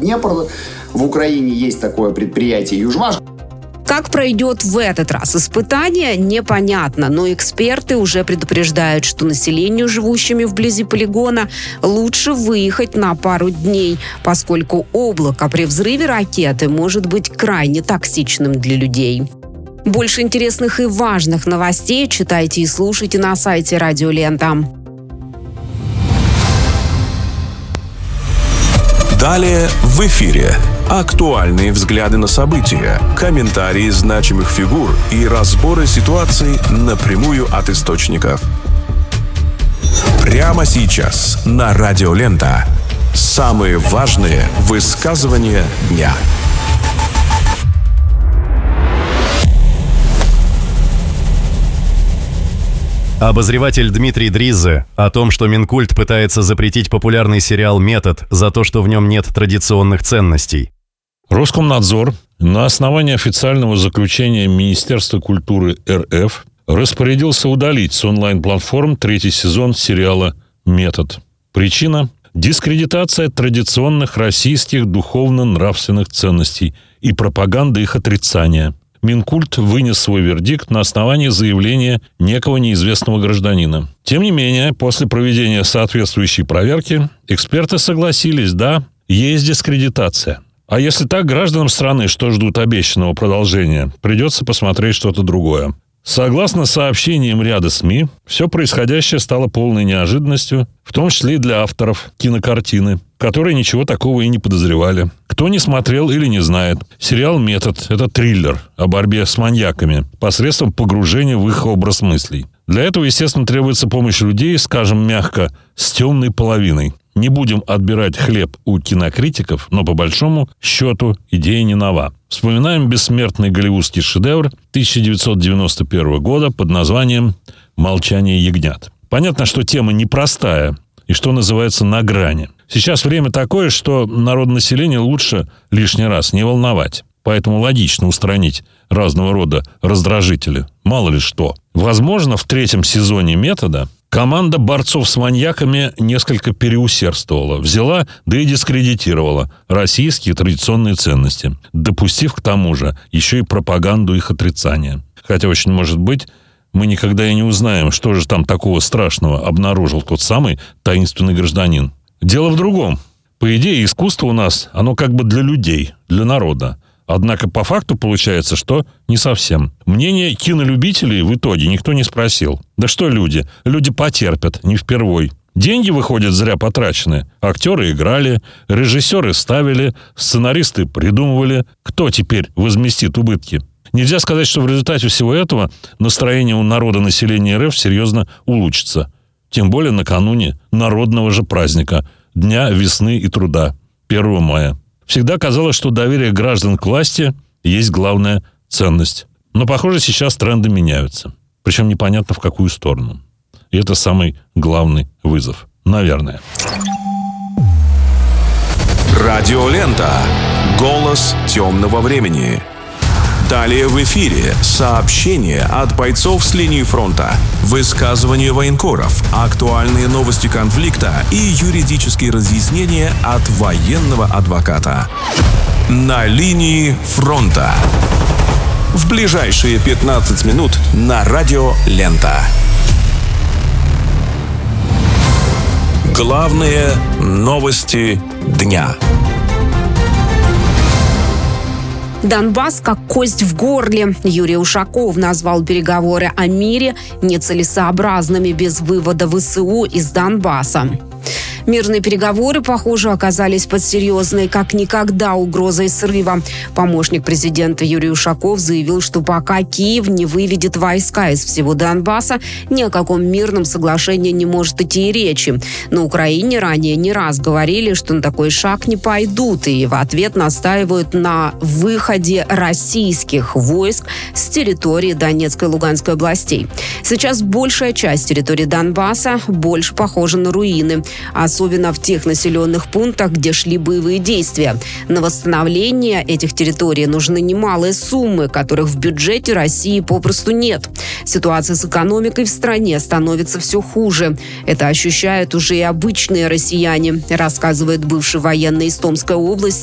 Днепр в Украине есть такое предприятие «Южмаш». Как пройдет в этот раз испытание, непонятно, но эксперты уже предупреждают, что населению, живущему вблизи полигона, лучше выехать на пару дней, поскольку облако при взрыве ракеты может быть крайне токсичным для людей. Больше интересных и важных новостей читайте и слушайте на сайте Радио Лента. Далее в эфире актуальные взгляды на события, комментарии значимых фигур и разборы ситуаций напрямую от источников. Прямо сейчас на Радио Лента самые важные высказывания дня. Обозреватель Дмитрий Дриззе о том, что Минкульт пытается запретить популярный сериал «Метод» за то, что в нем нет традиционных ценностей. Роскомнадзор на основании официального заключения Министерства культуры РФ распорядился удалить с онлайн-платформ 3-й сезон сериала «Метод». Причина – дискредитация традиционных российских духовно-нравственных ценностей и пропаганда их отрицания. Минкульт вынес свой вердикт на основании заявления некого неизвестного гражданина. Тем не менее, после проведения соответствующей проверки, эксперты согласились, да, есть дискредитация. А если так, гражданам страны, что ждут обещанного продолжения, придется посмотреть что-то другое. Согласно сообщениям ряда СМИ, все происходящее стало полной неожиданностью, в том числе и для авторов кинокартины, которые ничего такого и не подозревали. Кто не смотрел или не знает, сериал «Метод» — это триллер о борьбе с маньяками посредством погружения в их образ мыслей. Для этого, естественно, требуется помощь людей, скажем мягко, с темной половиной. Не будем отбирать хлеб у кинокритиков, но по большому счету идея не нова. Вспоминаем бессмертный голливудский шедевр 1991 года под названием «Молчание ягнят». Понятно, что тема непростая и, что называется, на грани. Сейчас время такое, что народонаселение лучше лишний раз не волновать. Поэтому логично устранить разного рода раздражители. Мало ли что. Возможно, в 3-м сезоне «Метода» команда борцов с маньяками несколько переусердствовала, взяла, да и дискредитировала российские традиционные ценности, допустив к тому же еще и пропаганду их отрицания. Хотя очень может быть, мы никогда и не узнаем, что же там такого страшного обнаружил тот самый таинственный гражданин. Дело в другом. По идее, искусство у нас, оно как бы для людей, для народа. Однако по факту получается, что не совсем. Мнение кинолюбителей в итоге никто не спросил. Да что люди? Люди потерпят, не впервой. Деньги, выходят, зря потрачены. Актеры играли, режиссеры ставили, сценаристы придумывали. Кто теперь возместит убытки? Нельзя сказать, что в результате всего этого настроение у народа населения РФ серьезно улучшится. Тем более накануне народного же праздника – Дня весны и труда, 1 мая. Всегда казалось, что доверие граждан к власти есть главная ценность. Но, похоже, сейчас тренды меняются. Причем непонятно в какую сторону. И это самый главный вызов. Наверное. Радиолента. Голос темного времени. Далее в эфире сообщения от бойцов с линии фронта, высказывания военкоров, актуальные новости конфликта и юридические разъяснения от военного адвоката. На линии фронта. В ближайшие 15 минут на Радио Лента. Главные новости дня. Донбасс как кость в горле. Юрий Ушаков назвал переговоры о мире нецелесообразными без вывода ВСУ из Донбасса. Мирные переговоры, похоже, оказались под серьезной, как никогда, угрозой срыва. Помощник президента Юрий Ушаков заявил, что пока Киев не выведет войска из всего Донбасса, ни о каком мирном соглашении не может идти и речи. На Украине ранее не раз говорили, что на такой шаг не пойдут, и в ответ настаивают на выходе российских войск с территории Донецкой и Луганской областей. Сейчас большая часть территории Донбасса больше похожа на руины, особенно в тех населенных пунктах, где шли боевые действия. На восстановление этих территорий нужны немалые суммы, которых в бюджете России попросту нет. Ситуация с экономикой в стране становится все хуже. Это ощущают уже и обычные россияне, рассказывает бывший военный из Томской области